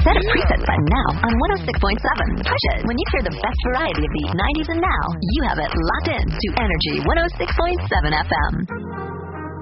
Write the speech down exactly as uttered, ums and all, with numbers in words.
Set a preset button now on one oh six point seven. Push it. When you hear the best variety of the nineties and now, you have it locked in to Energy one oh six point seven F M.